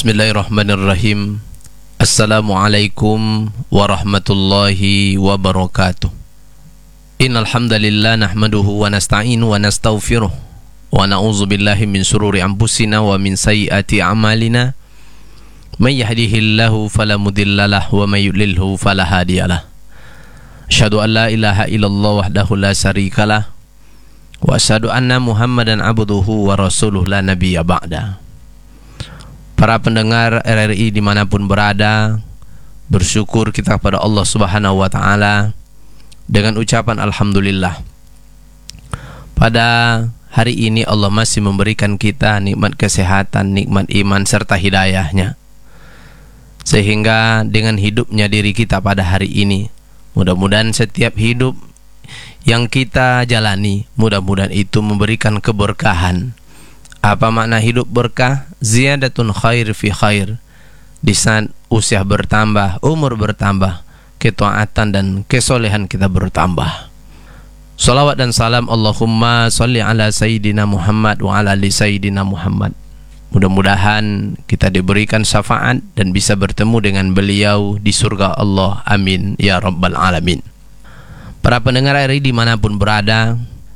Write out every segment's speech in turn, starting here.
Bismillahirrahmanirrahim. Assalamualaikum warahmatullahi wabarakatuh. Innal hamdalillah nahmaduhu wa nasta'inu wa nastaghfiruh wa na'udzu billahi min shururi anfusina wa min sayyiati a'malina. May yahdihillahu fala mudhillalah wa may yudlilhu fala hadiyalah. Asyhadu an la ilaha illallah wahdahu la syarikalah wa asyhadu anna Muhammadan abduhu wa rasuluh la nabiyya ba'da. Para pendengar RRI dimanapun berada, bersyukur kita kepada Allah Subhanahu wa Ta'ala dengan ucapan Alhamdulillah. Pada hari ini Allah masih memberikan kita nikmat kesehatan, nikmat iman serta hidayahnya, sehingga dengan hidupnya diri kita pada hari ini, mudah-mudahan setiap hidup yang kita jalani, mudah-mudahan itu memberikan keberkahan. Apa makna hidup berkah? Ziyadatun khair fi khair. Di saat usia bertambah, umur bertambah, ketaatan dan kesolehan kita bertambah. Salawat dan salam Allahumma salli ala Sayyidina Muhammad wa ala ali Sayyidina Muhammad. Mudah-mudahan kita diberikan syafaat dan bisa bertemu dengan beliau di surga Allah. Amin ya rabbal alamin. Para pendengar RRI dimanapun berada,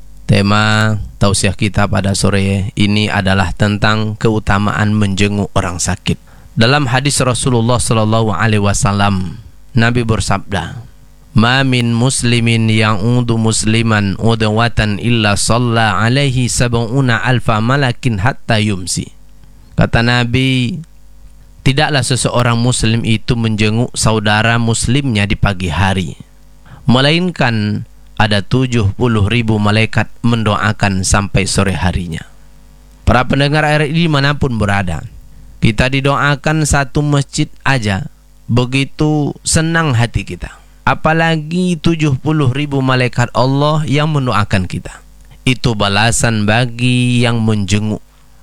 tema tausiah kita pada sore ini adalah tentang keutamaan menjenguk orang sakit. Dalam hadis Rasulullah sallallahu alaihi wasallam, Nabi bersabda, "Ma min muslimin ya'udu musliman udwatan illa shalla alaihi sab'una alfa malakin hatta yumsi." Kata Nabi, tidaklah seseorang muslim itu menjenguk saudara muslimnya di pagi hari, melainkan ada 70.000 malaikat mendoakan sampai sore harinya. Para pendengar RRI dimanapun berada, kita didoakan satu masjid aja, begitu senang hati kita. Apalagi 70.000 malaikat Allah yang mendoakan kita. Itu balasan bagi yang menjenguk.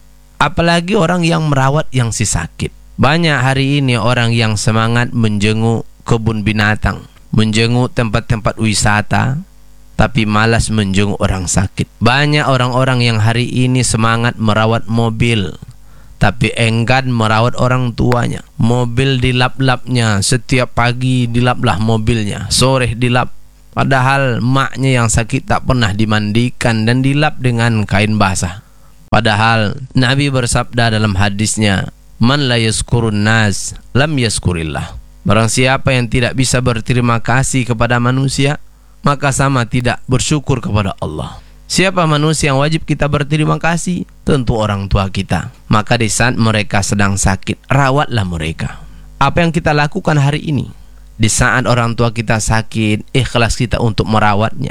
Apalagi orang yang merawat yang si sakit. Banyak hari ini orang yang semangat menjenguk kebun binatang, menjenguk tempat-tempat wisata, tapi malas menjenguk orang sakit. Banyak orang-orang yang hari ini semangat merawat mobil, tapi enggan merawat orang tuanya. Mobil dilap-lapnya, setiap pagi dilaplah mobilnya, sore dilap. Padahal maknya yang sakit tak pernah dimandikan dan dilap dengan kain basah. Padahal Nabi bersabda dalam hadisnya, "Man la yaskurun nas, lam yaskurillah." Barang siapa yang tidak bisa berterima kasih kepada manusia, maka sama tidak bersyukur kepada Allah. Siapa manusia yang wajib kita berterima kasih? Tentu orang tua kita. Maka di saat mereka sedang sakit, rawatlah mereka. Apa yang kita lakukan hari ini? Di saat orang tua kita sakit, ikhlas kita untuk merawatnya,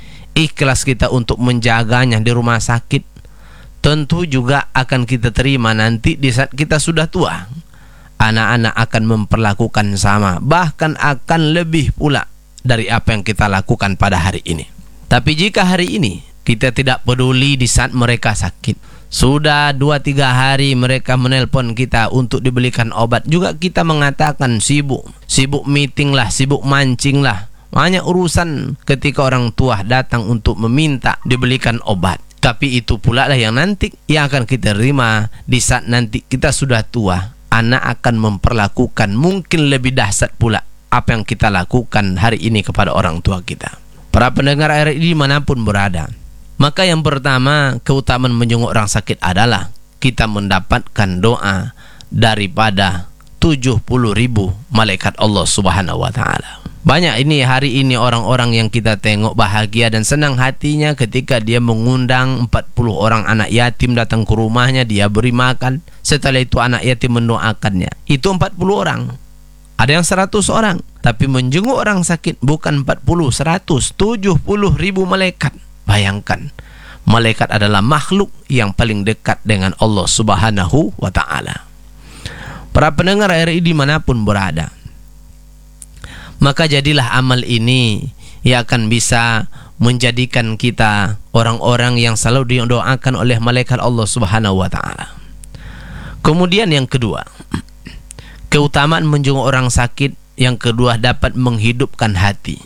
ikhlas kita untuk menjaganya di rumah sakit, tentu juga akan kita terima nanti di saat kita sudah tua. Anak-anak akan memperlakukan sama, bahkan akan lebih pula dari apa yang kita lakukan pada hari ini. Tapi jika hari ini kita tidak peduli di saat mereka sakit, sudah 2-3 hari mereka menelpon kita untuk dibelikan obat, juga kita mengatakan sibuk meeting lah, sibuk mancing lah, banyak urusan ketika orang tua datang untuk meminta dibelikan obat. Tapi itu pula lah yang nanti yang akan kita terima di saat nanti kita sudah tua. Anak akan memperlakukan mungkin lebih dahsyat pula apa yang kita lakukan hari ini kepada orang tua kita. Para pendengar RRI dimanapun berada, maka yang pertama, keutamaan menjenguk orang sakit adalah kita mendapatkan doa daripada 70.000 malaikat Allah Subhanahu wa Ta'ala. Banyak ini hari ini orang-orang yang kita tengok bahagia dan senang hatinya ketika dia mengundang 40 orang anak yatim datang ke rumahnya, dia beri makan, setelah itu anak yatim mendoakannya. Itu 40 orang. Ada yang 100 orang, tapi menjenguk orang sakit bukan 40, 100, 70.000 malaikat. Bayangkan, malaikat adalah makhluk yang paling dekat dengan Allah Subhanahu wa Ta'ala. Para pendengar RRI dimanapun berada, maka jadilah amal ini yang akan bisa menjadikan kita orang-orang yang selalu didoakan oleh malaikat Allah Subhanahu wa Ta'ala. Kemudian yang kedua, keutamaan menjenguk orang sakit yang kedua dapat menghidupkan hati.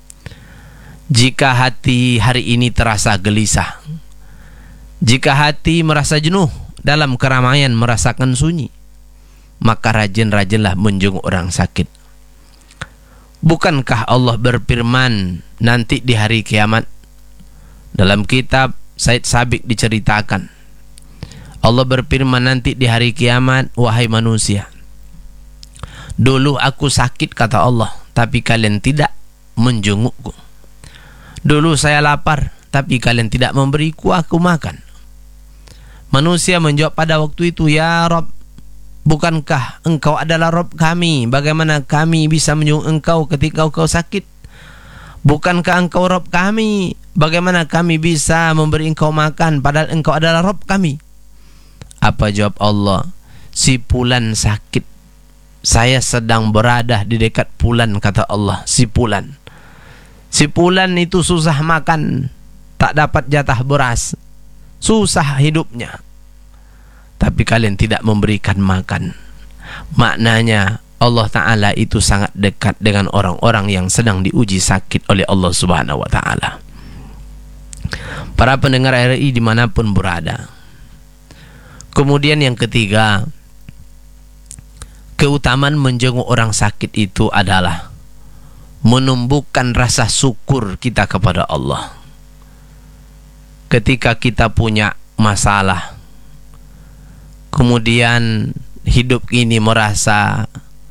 Jika hati hari ini terasa gelisah, jika hati merasa jenuh dalam keramaian, merasakan sunyi, maka rajin-rajinlah menjenguk orang sakit. Bukankah Allah berfirman nanti di hari kiamat? Dalam kitab Said Sabiq diceritakan, Allah berfirman nanti di hari kiamat, wahai manusia, dulu aku sakit kata Allah, tapi kalian tidak menjengukku. Dulu saya lapar, tapi kalian tidak memberiku aku makan. Manusia menjawab pada waktu itu, ya Rabb, bukankah engkau adalah Rabb kami? Bagaimana kami bisa menjenguk engkau ketika engkau sakit? Bukankah engkau Rabb kami? Bagaimana kami bisa memberi engkau makan padahal engkau adalah Rabb kami? Apa jawab Allah? Si Fulan sakit, saya sedang berada di dekat Fulan, kata Allah. Si Fulan itu susah makan, tak dapat jatah beras, susah hidupnya, tapi kalian tidak memberikan makan. Maknanya Allah Ta'ala itu sangat dekat dengan orang-orang yang sedang diuji sakit oleh Allah Subhanahu Wa Ta'ala. Para pendengar RRI dimanapun berada. Kemudian yang ketiga, keutamaan menjenguk orang sakit itu adalah menumbuhkan rasa syukur kita kepada Allah. Ketika kita punya masalah, kemudian hidup ini merasa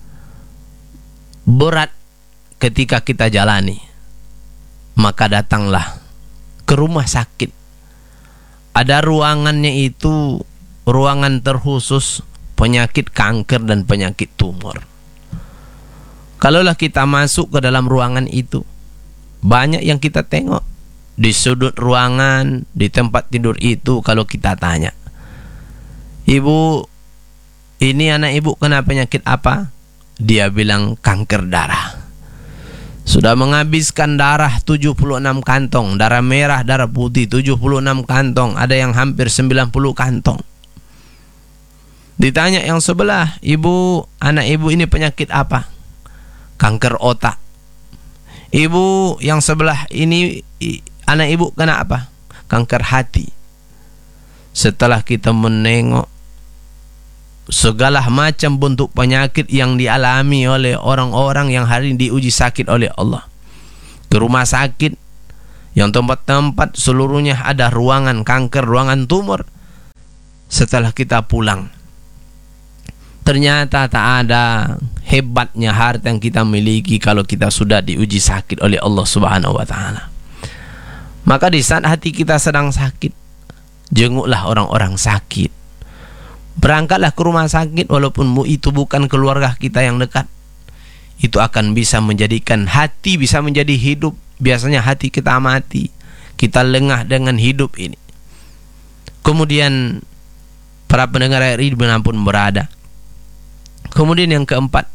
berat ketika kita jalani, maka datanglah ke rumah sakit. Ada ruangannya itu ruangan terkhusus penyakit kanker dan penyakit tumor. Kalaulah kita masuk ke dalam ruangan itu, banyak yang kita tengok. Di sudut ruangan, di tempat tidur itu, kalau kita tanya, ibu, ini anak ibu kena penyakit apa? Dia bilang kanker darah. Sudah menghabiskan darah 76 kantong, darah merah, darah putih 76 kantong, ada yang hampir 90 kantong. Ditanya yang sebelah, ibu, anak ibu ini penyakit apa? Kanker otak. Ibu yang sebelah ini, anak ibu kena apa? Kanker hati. Setelah kita menengok segala macam bentuk penyakit yang dialami oleh orang-orang yang hari ini diuji sakit oleh Allah, ke rumah sakit yang tempat-tempat seluruhnya ada ruangan kanker, ruangan tumor. Setelah kita pulang, ternyata tak ada hebatnya harta yang kita miliki kalau kita sudah diuji sakit oleh Allah Subhanahu Wa Ta'ala. Maka di saat hati kita sedang sakit, jenguklah orang-orang sakit. Berangkatlah ke rumah sakit walaupun itu bukan keluarga kita yang dekat. Itu akan bisa menjadikan hati bisa menjadi hidup. Biasanya hati kita mati, kita lengah dengan hidup ini. Kemudian para pendengar RRI dimanapun berada. Kemudian yang keempat,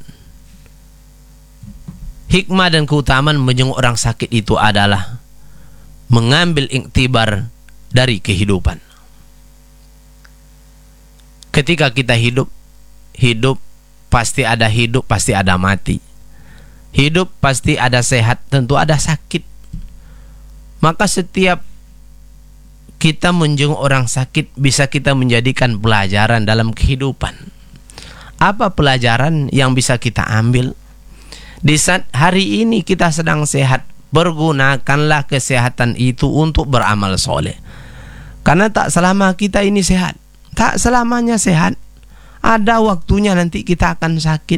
hikmah dan keutamaan menjenguk orang sakit itu adalah mengambil iktibar dari kehidupan. Ketika kita hidup pasti ada hidup, pasti ada mati. Hidup pasti ada sehat, tentu ada sakit. Maka setiap kita menjenguk orang sakit bisa kita menjadikan pelajaran dalam kehidupan. Apa pelajaran yang bisa kita ambil? Di saat hari ini kita sedang sehat, pergunakanlah kesehatan itu untuk beramal soleh. Karena tak selama kita ini sehat, tak selamanya sehat. Ada waktunya nanti kita akan sakit.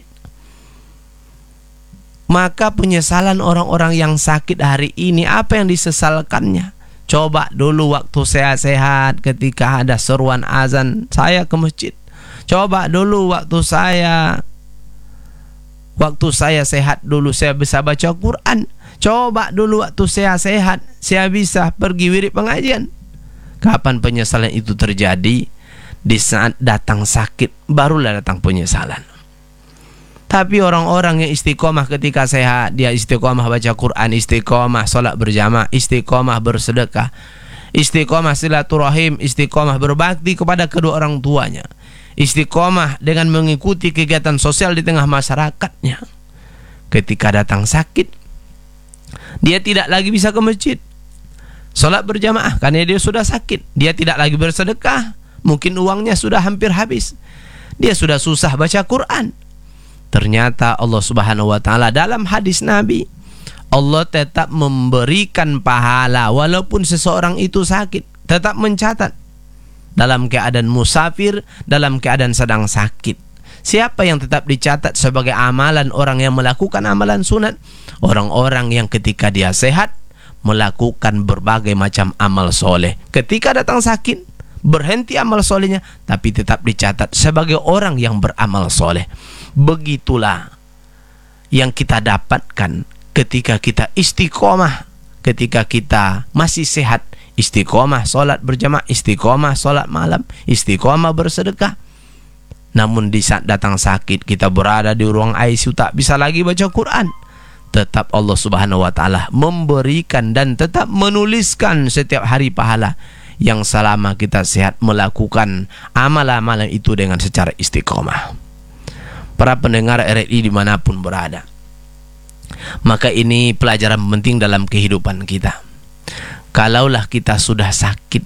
Maka penyesalan orang-orang yang sakit hari ini, apa yang disesalkannya? Coba dulu waktu sehat-sehat, ketika ada seruan azan, saya ke masjid. Coba dulu waktu saya sehat dulu, saya bisa baca Quran. Coba dulu waktu saya sehat, saya bisa pergi wirid pengajian. Kapan penyesalan itu terjadi? Di saat datang sakit, barulah datang penyesalan. Tapi orang-orang yang istiqomah ketika sehat, dia istiqomah baca Quran, istiqomah salat berjamaah, istiqomah bersedekah, istiqomah silaturahim, istiqomah berbakti kepada kedua orang tuanya, istiqomah dengan mengikuti kegiatan sosial di tengah masyarakatnya. Ketika datang sakit, dia tidak lagi bisa ke masjid salat berjamaah karena dia sudah sakit. Dia tidak lagi bersedekah, mungkin uangnya sudah hampir habis. dia sudah susah baca Quran. Ternyata Allah Subhanahu wa taala dalam hadis Nabi, Allah tetap memberikan pahala walaupun seseorang itu sakit, tetap mencatat dalam keadaan musafir, dalam keadaan sedang sakit. Siapa yang tetap dicatat sebagai amalan orang yang melakukan amalan sunat? Orang-orang yang ketika dia sehat melakukan berbagai macam amal soleh. Ketika datang sakit, berhenti amal solehnya, tapi tetap dicatat sebagai orang yang beramal soleh. Begitulah yang kita dapatkan ketika kita istiqomah, ketika kita masih sehat. Istiqomah solat berjamaah, istiqomah solat malam, istiqomah bersedekah. Namun di saat datang sakit, kita berada di ruang ICU, tak bisa lagi baca Quran, tetap Allah Subhanahu wa taala memberikan dan tetap menuliskan setiap hari pahala yang selama kita sehat melakukan amal-amalan itu dengan secara istiqomah. Para pendengar RRI dimanapun berada, maka ini pelajaran penting dalam kehidupan kita. Kalaulah kita sudah sakit,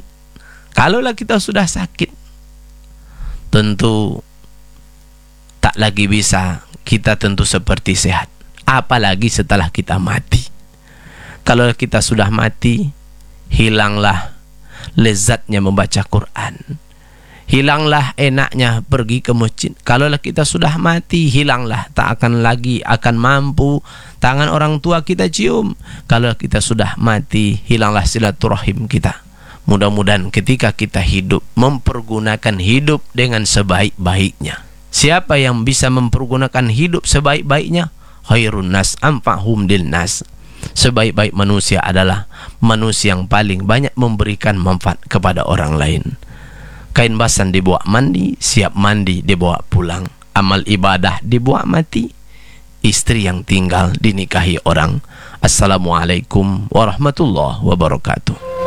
tentu tak lagi bisa kita tentu seperti sehat. Apalagi setelah kita mati. Kalau kita sudah mati, hilanglah lezatnya membaca Quran, hilanglah enaknya pergi ke masjid. Kalau kita sudah mati, hilanglah, tak akan lagi akan mampu tangan orang tua kita cium. Kalau kita sudah mati, hilanglah silaturahim kita. Mudah-mudahan ketika kita hidup, mempergunakan hidup dengan sebaik-baiknya. Siapa yang bisa mempergunakan hidup sebaik-baiknya? Khairun nas anfa'hum lin nas. Sebaik-baik manusia adalah manusia yang paling banyak memberikan manfaat kepada orang lain. Kain basan dibawa mandi, siap mandi dibawa pulang. Amal ibadah dibawa mati, istri yang tinggal dinikahi orang. Assalamualaikum warahmatullahi wabarakatuh.